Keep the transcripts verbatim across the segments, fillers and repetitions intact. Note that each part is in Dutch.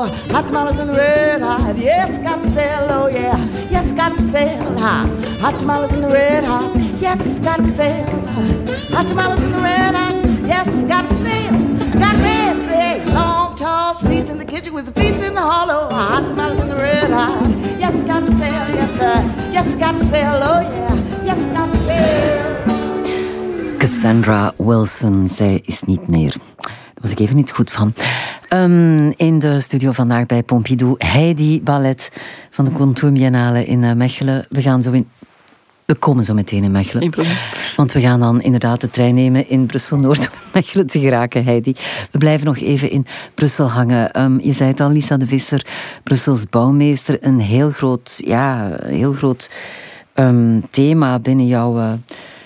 hot tamales in the red hot. Yes, got for sale, oh yeah. Yes, got for sale, hot. Hot tamales in the red hot. Yes, got for sale. Hot tamales in the red hot. Yes, got for sale. Got red, say, long, tall, sleeps in the kitchen with the feet in the hollow. Hot tamales in the red hot. Yes, got for sale, yes, sir. Yes, got for sale, oh yeah. Yes, got for sale. Cassandra Wilson, zij is niet meer. Daar was ik even niet goed van. Um, in de studio vandaag bij Pompidou, Heidi Ballet van de Contour Biennale in uh, Mechelen. We gaan zo in... We komen zo meteen in Mechelen. Want we gaan dan inderdaad de trein nemen in Brussel-Noord om Mechelen te geraken, Heidi. We blijven nog even in Brussel hangen. Um, je zei het al, Lisa de Visser, Brussels bouwmeester. Een heel groot, ja, heel groot um, thema binnen jouw... Uh,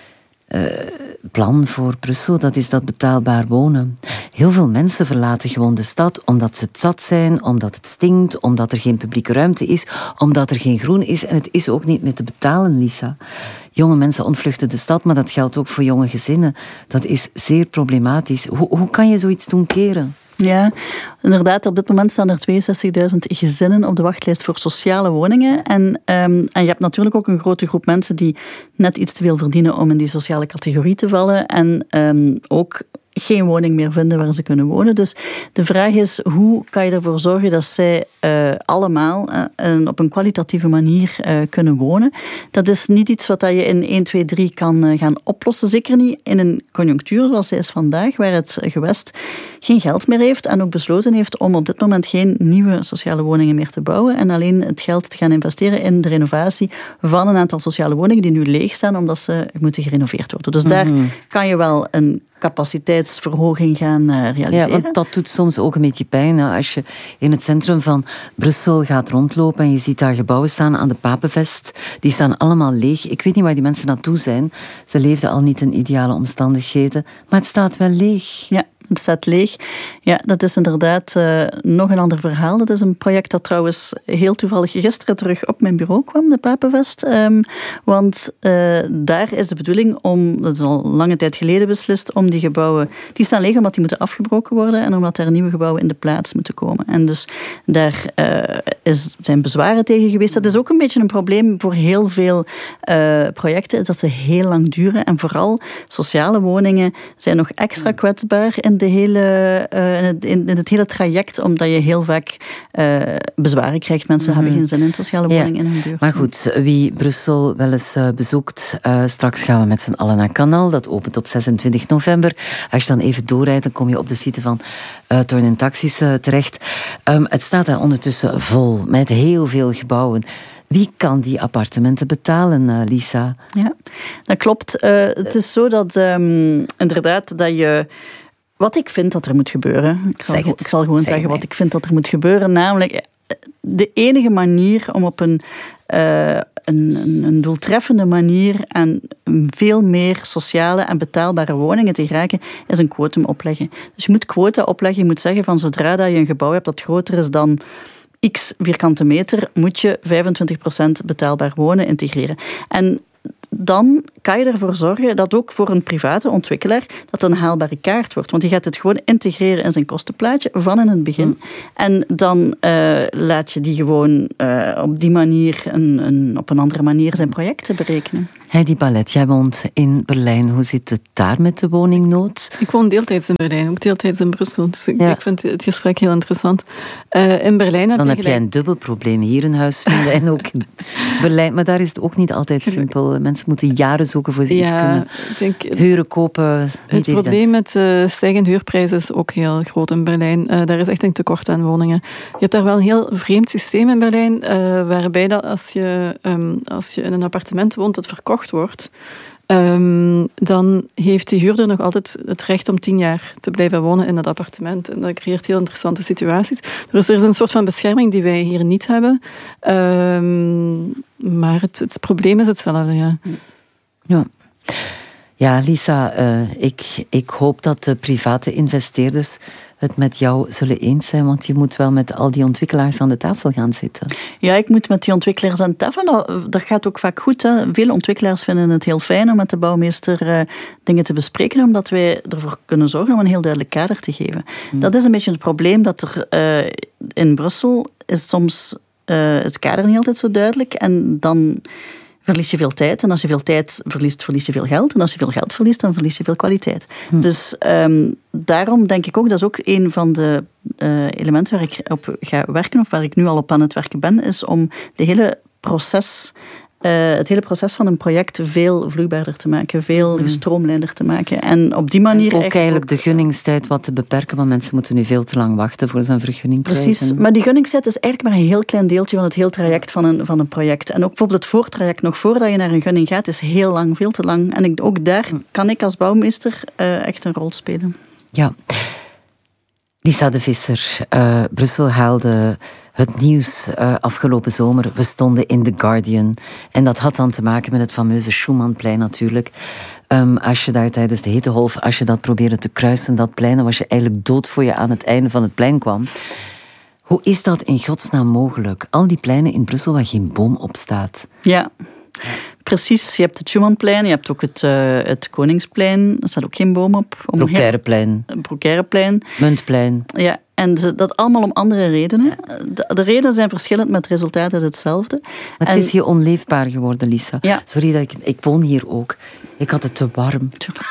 Uh, plan voor Brussel, dat is dat betaalbaar wonen. Heel veel mensen verlaten gewoon de stad omdat ze het zat zijn, omdat het stinkt, omdat er geen publieke ruimte is, omdat er geen groen is. En het is ook niet meer te betalen, Lisa. Jonge mensen ontvluchten de stad, maar dat geldt ook voor jonge gezinnen. Dat is zeer problematisch. Hoe, hoe kan je zoiets doen keren? Ja, inderdaad. Op dit moment staan er tweeënzestigduizend gezinnen op de wachtlijst voor sociale woningen. En, um, en je hebt natuurlijk ook een grote groep mensen die net iets te veel verdienen om in die sociale categorie te vallen. En um, ook geen woning meer vinden waar ze kunnen wonen. Dus de vraag is, hoe kan je ervoor zorgen dat zij uh, allemaal uh, op een kwalitatieve manier uh, kunnen wonen? Dat is niet iets wat je in één, twee, drie kan uh, gaan oplossen. Zeker niet in een conjunctuur zoals zij is vandaag, waar het gewest geen geld meer heeft en ook besloten heeft om op dit moment geen nieuwe sociale woningen meer te bouwen en alleen het geld te gaan investeren in de renovatie van een aantal sociale woningen die nu leeg staan omdat ze moeten gerenoveerd worden. Dus daar mm-hmm. kan je wel een capaciteitsverhoging gaan uh, realiseren. Ja, want dat doet soms ook een beetje pijn. Hè? Als je in het centrum van Brussel gaat rondlopen en je ziet daar gebouwen staan aan de Papenvest. Die staan allemaal leeg. Ik weet niet waar die mensen naartoe zijn. Ze leefden al niet in ideale omstandigheden. Maar het staat wel leeg. Ja. Het staat leeg. Ja, dat is inderdaad uh, nog een ander verhaal. Dat is een project dat trouwens heel toevallig gisteren terug op mijn bureau kwam, de Papenvest. Um, want uh, daar is de bedoeling om, dat is al lange tijd geleden beslist, om die gebouwen, die staan leeg omdat die moeten afgebroken worden en omdat er nieuwe gebouwen in de plaats moeten komen. En dus daar uh, is, zijn bezwaren tegen geweest. Dat is ook een beetje een probleem voor heel veel uh, projecten, is dat ze heel lang duren. En vooral sociale woningen zijn nog extra kwetsbaar in De hele, uh, in, het, in, in het hele traject, omdat je heel vaak uh, bezwaren krijgt. Mensen mm-hmm. hebben geen zin in sociale woning ja. in hun buurt. Maar goed, wie Brussel wel eens uh, bezoekt, uh, straks gaan we met z'n allen naar Canal. Dat opent op zesentwintig november. Als je dan even doorrijdt, dan kom je op de site van uh, Toorn en Taxis uh, terecht. Um, het staat daar ondertussen vol, met heel veel gebouwen. Wie kan die appartementen betalen, uh, Lisa? Ja, dat klopt. Uh, het is zo dat um, inderdaad dat je... Wat ik vind dat er moet gebeuren. Ik zal, ik zal gewoon zeg zeggen mij. wat ik vind dat er moet gebeuren. Namelijk, de enige manier om op een, uh, een, een doeltreffende manier en veel meer sociale en betaalbare woningen te geraken, is een quotum opleggen. Dus je moet quota opleggen. Je moet zeggen van zodra dat je een gebouw hebt dat groter is dan x vierkante meter, moet je vijfentwintig procent betaalbaar wonen integreren. En dan kan je ervoor zorgen dat ook voor een private ontwikkelaar dat een haalbare kaart wordt. Want die gaat het gewoon integreren in zijn kostenplaatje van in het begin. Mm. En dan uh, laat je die gewoon uh, op die manier, een, een, op een andere manier zijn projecten berekenen. Heidi Ballet, jij woont in Berlijn. Hoe zit het daar met de woningnood? Ik woon deeltijds in Berlijn, ook deeltijds in Brussel. Dus ja. ik vind het gesprek heel interessant. Uh, in Berlijn heb Dan je heb jij een dubbel probleem. Hier een huis vinden en ook in Berlijn. Maar daar is het ook niet altijd simpel. Mensen moeten jaren zoeken voor ze ja, iets kunnen denk, huren, kopen. Het evident. Probleem met uh, stijgende huurprijzen is ook heel groot in Berlijn. Uh, daar is echt een tekort aan woningen. Je hebt daar wel een heel vreemd systeem in Berlijn, uh, waarbij dat als je, um, als je in een appartement woont dat verkocht wordt, um, dan heeft de huurder nog altijd het recht om tien jaar te blijven wonen in dat appartement. En dat creëert heel interessante situaties. Dus er is een soort van bescherming die wij hier niet hebben. Um, maar het, het probleem is hetzelfde, ja. Ja. Ja, Lisa, uh, ik, ik hoop dat de private investeerders het met jou zullen eens zijn, want je moet wel met al die ontwikkelaars aan de tafel gaan zitten. Ja, ik moet met die ontwikkelaars aan de tafel. Nou, dat gaat ook vaak goed. Hè. Veel ontwikkelaars vinden het heel fijn om met de bouwmeester uh, dingen te bespreken, omdat wij ervoor kunnen zorgen om een heel duidelijk kader te geven. Hmm. Dat is een beetje het probleem dat er uh, in Brussel is soms uh, het kader niet altijd zo duidelijk en dan verlies je veel tijd. En als je veel tijd verliest, verlies je veel geld. En als je veel geld verliest, dan verlies je veel kwaliteit. Hm. Dus um, daarom denk ik ook, dat is ook een van de uh, elementen waar ik op ga werken, of waar ik nu al op aan het werken ben, is om de hele proces, uh, het hele proces van een project veel vloeibaarder te maken, veel hm. gestroomlijnder te maken. En op die manier... En ook eigenlijk ook de gunningstijd wat te beperken, want mensen moeten nu veel te lang wachten voor zijn vergunning krijgen. Precies, maar die gunningstijd is eigenlijk maar een heel klein deeltje van het hele traject van een, van een project. En ook bijvoorbeeld het voortraject, nog voordat je naar een gunning gaat, is heel lang, veel te lang. En ik, ook daar kan ik als bouwmeester uh, echt een rol spelen. Ja. Lisa de Visser, uh, Brussel haalde het nieuws uh, afgelopen zomer. We stonden in The Guardian. En dat had dan te maken met het fameuze Schumannplein natuurlijk. Um, als je daar tijdens de hittegolf, als je dat probeerde te kruisen, dat plein, dan was je eigenlijk dood voor je aan het einde van het plein kwam. Hoe is dat in godsnaam mogelijk? Al die pleinen in Brussel waar geen boom op staat. Ja, precies. Je hebt het Schumannplein, je hebt ook het, uh, het Koningsplein. Er staat ook geen boom op. Brocaireplein. Brocaireplein. Muntplein. Ja, en dat allemaal om andere redenen. De, de redenen zijn verschillend, maar het resultaat is hetzelfde. Maar het en, is hier onleefbaar geworden, Lisa. Ja. Sorry, dat ik, ik woon hier ook. Ik had het te warm.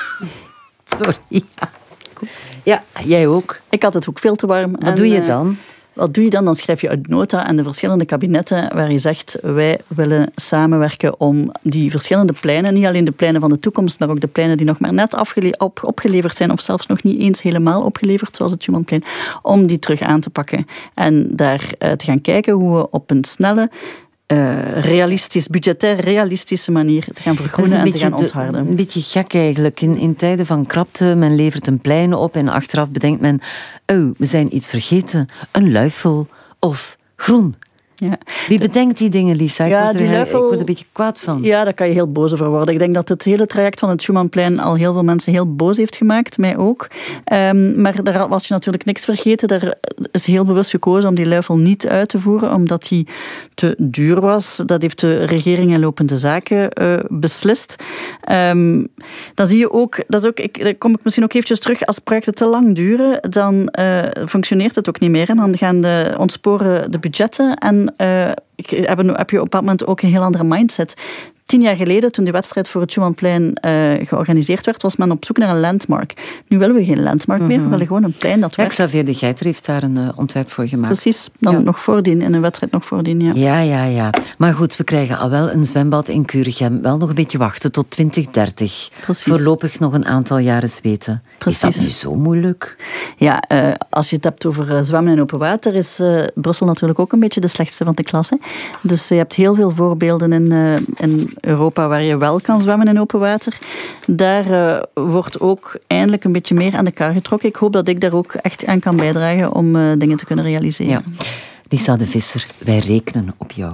Sorry. Ja. ja, jij ook. Ik had het ook veel te warm. Wat en, doe je dan? Wat doe je dan? Dan schrijf je uit nota aan de verschillende kabinetten waar je zegt, wij willen samenwerken om die verschillende pleinen, niet alleen de pleinen van de toekomst, maar ook de pleinen die nog maar net afgele- op, opgeleverd zijn of zelfs nog niet eens helemaal opgeleverd, zoals het Schumannplein, om die terug aan te pakken. En daar uh, te gaan kijken hoe we op een snelle, Uh, realistisch, budgetair realistische manier te gaan vergroenen en te gaan ontharden. Een beetje gek eigenlijk. In, in tijden van krapte, men levert een plein op en achteraf bedenkt men, oh, we zijn iets vergeten. Een luifel of groen. Ja. Wie bedenkt die dingen, Lisa? Ik, ja, word er, die luifel, ik word er een beetje kwaad van. Ja, daar kan je heel boos over worden. Ik denk dat het hele traject van het Schumannplein al heel veel mensen heel boos heeft gemaakt, mij ook. Um, maar daar was je natuurlijk niks vergeten. Er is heel bewust gekozen om die luifel niet uit te voeren, omdat die te duur was. Dat heeft de regering en lopende zaken uh, beslist. Um, dan zie je ook, dat is ook ik, daar kom ik misschien ook eventjes terug, als projecten te lang duren, dan uh, functioneert het ook niet meer. En dan gaan de, ontsporen de budgetten en Uh, heb je op dat moment ook een heel andere mindset. Tien jaar geleden, toen de wedstrijd voor het Schumannplein uh, georganiseerd werd, was men op zoek naar een landmark. Nu willen we geen landmark meer, we willen gewoon een plein dat werkt. Ja, Xavier de Geiter heeft daar een uh, ontwerp voor gemaakt. Precies, dan ja. nog voordien, in een wedstrijd nog voordien, ja. Ja, ja, ja. Maar goed, we krijgen al wel een zwembad in Kuregem. Wel nog een beetje wachten tot twintig dertig. Precies. Voorlopig nog een aantal jaren zweten. Precies. Is dat niet zo moeilijk? Ja, uh, als je het hebt over uh, zwemmen in open water, is uh, Brussel natuurlijk ook een beetje de slechtste van de klas. Hè? Dus je hebt heel veel voorbeelden in, uh, in Europa waar je wel kan zwemmen in open water. Daar uh, wordt ook eindelijk een beetje meer aan de kar getrokken. Ik hoop dat ik daar ook echt aan kan bijdragen om uh, dingen te kunnen realiseren. Ja. Lisa de Visser, wij rekenen op jou.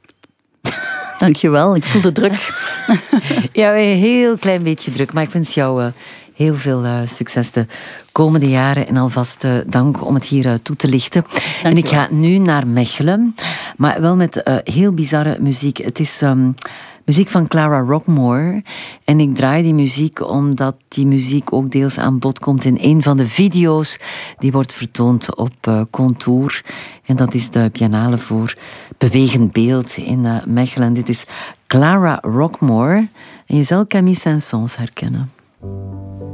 Dankjewel, ik voel de druk. Ja, een heel klein beetje druk, maar ik wens jou uh, heel veel uh, succes de komende jaren en alvast uh, dank om het hier uh, toe te lichten. Dankjewel. En ik ga nu naar Mechelen, maar wel met uh, heel bizarre muziek. Het is Um, muziek van Clara Rockmore. En ik draai die muziek omdat die muziek ook deels aan bod komt in een van de video's die wordt vertoond op uh, Contour. En dat is de biennale voor bewegend beeld in uh, Mechelen. Dit is Clara Rockmore. En je zal Camille Saint-Saëns herkennen.